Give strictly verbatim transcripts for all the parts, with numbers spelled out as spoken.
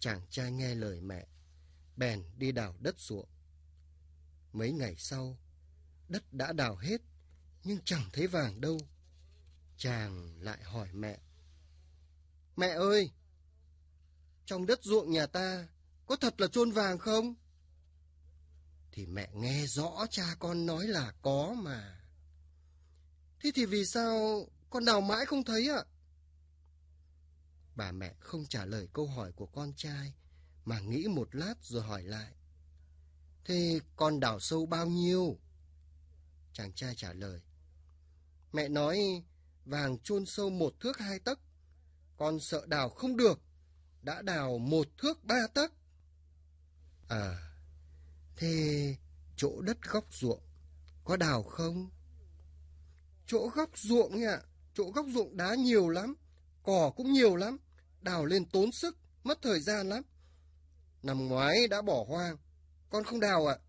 Chàng trai nghe lời mẹ, bèn đi đào đất ruộng. Mấy ngày sau, đất đã đào hết, nhưng chẳng thấy vàng đâu. Chàng lại hỏi mẹ: Mẹ ơi, trong đất ruộng nhà ta có thật là chôn vàng không? Thì mẹ nghe rõ cha con nói là có mà. Thế thì vì sao con đào mãi không thấy ạ? Bà mẹ không trả lời câu hỏi của con trai, mà nghĩ một lát rồi hỏi lại: Thế con đào sâu bao nhiêu? Chàng trai trả lời: Mẹ nói vàng chôn sâu một thước hai tấc. Con sợ đào không được, đã đào một thước ba tấc. À, thế chỗ đất góc ruộng có đào không? Chỗ góc ruộng ấy ạ, chỗ góc ruộng đá nhiều lắm, cỏ cũng nhiều lắm, đào lên tốn sức, mất thời gian lắm. Năm ngoái đã bỏ hoang, con không đào ạ.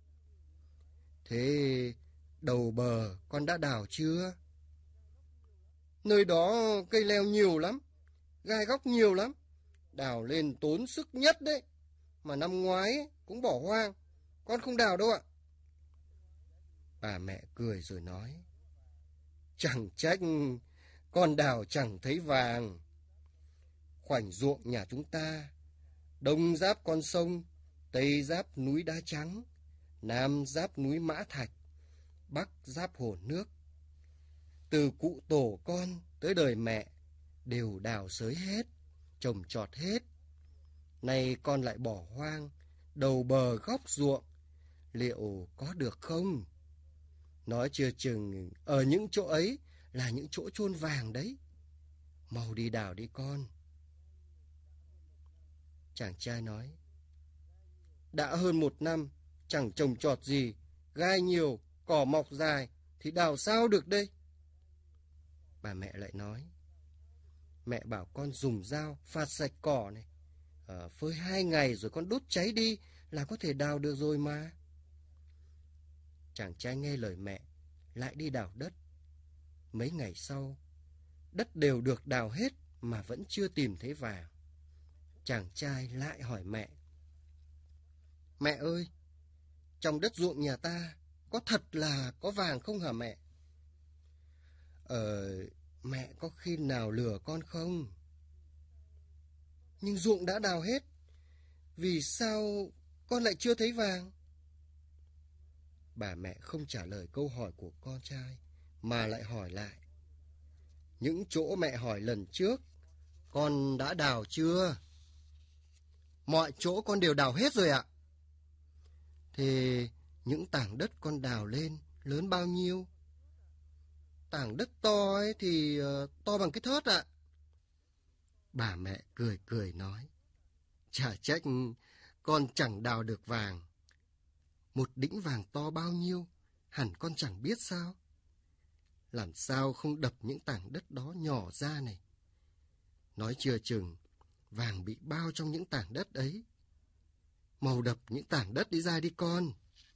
Thế đầu bờ con đã đào chưa? Nơi đó cây leo nhiều lắm, gai góc nhiều lắm, đào lên tốn sức nhất đấy. Mà năm ngoái cũng bỏ hoang, con không đào đâu ạ. Bà mẹ cười rồi nói: Chẳng trách con đào chẳng thấy vàng. Khoảnh ruộng nhà chúng ta, đông giáp con sông, tây giáp núi đá trắng, nam giáp núi Mã Thạch, bắc giáp hồ nước. Từ cụ tổ con tới đời mẹ đều đào xới hết, trồng trọt hết. Nay con lại bỏ hoang đầu bờ góc ruộng, liệu có được không? Nói chưa chừng ở những chỗ ấy là những chỗ chôn vàng đấy. Mau đi đào đi con. Chàng trai nói: Đã hơn một năm chẳng trồng trọt gì, gai nhiều, cỏ mọc dài, thì đào sao được đây? Bà mẹ lại nói: Mẹ bảo con dùng dao phạt sạch cỏ này, à, phơi hai ngày rồi con đốt cháy đi là có thể đào được rồi mà. Chàng trai nghe lời mẹ, lại đi đào đất. Mấy ngày sau, đất đều được đào hết mà vẫn chưa tìm thấy vàng. Chàng trai lại hỏi mẹ: Mẹ ơi, trong đất ruộng nhà ta có thật là có vàng không hả mẹ? Ờ, mẹ có khi nào lừa con không? Nhưng ruộng đã đào hết, vì sao con lại chưa thấy vàng? Bà mẹ không trả lời câu hỏi của con trai, mà lại hỏi lại: Những chỗ mẹ hỏi lần trước, con đã đào chưa? Mọi chỗ con đều đào hết rồi ạ. Thế những tảng đất con đào lên lớn bao nhiêu? Tảng đất to ấy thì uh, to bằng cái thớt ạ. Bà mẹ cười cười nói: Chả trách con chẳng đào được vàng. Một đĩnh vàng to bao nhiêu hẳn con chẳng biết sao? Làm sao không đập những tảng đất đó nhỏ ra này? Nói chưa chừng vàng bị bao trong những tảng đất ấy. Mau đập những tảng đất đi ra đi con.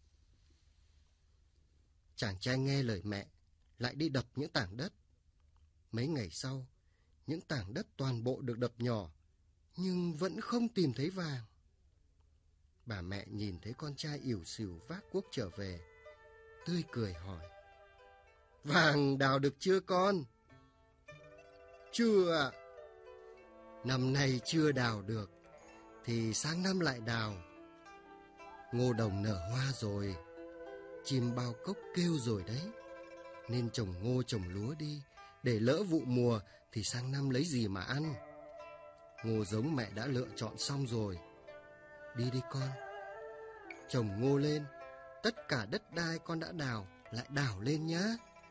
Chàng trai nghe lời mẹ, lại đi đập những tảng đất. Mấy ngày sau, những tảng đất toàn bộ được đập nhỏ, nhưng vẫn không tìm thấy vàng. Bà mẹ nhìn thấy con trai ỉu xìu vác cuốc trở về, tươi cười hỏi: Vàng đào được chưa con? Chưa ạ. Năm nay chưa đào được, thì sang năm lại đào. Ngô đồng nở hoa rồi, chim bao cốc kêu rồi đấy. Nên trồng ngô trồng lúa đi, để lỡ vụ mùa thì sang năm lấy gì mà ăn. Ngô giống mẹ đã lựa chọn xong rồi. Đi đi con. Trồng ngô lên, tất cả đất đai con đã đào lại đào lên nhá.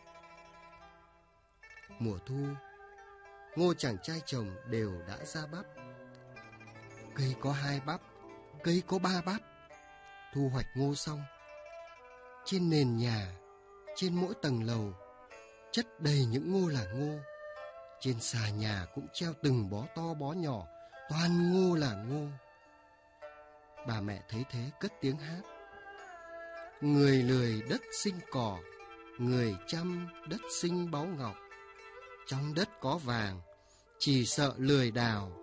Mùa thu, ngô chàng trai trồng đều đã ra bắp. Cây có hai bắp, cây có ba bắp. Thu hoạch ngô xong, trên nền nhà, trên mỗi tầng lầu chất đầy những ngô là ngô. Trên xà nhà cũng treo từng bó to bó nhỏ, toàn ngô là ngô. Bà mẹ thấy thế cất tiếng hát: Người lười đất sinh cỏ, người chăm đất sinh báu ngọc. Trong đất có vàng, chỉ sợ lười đào,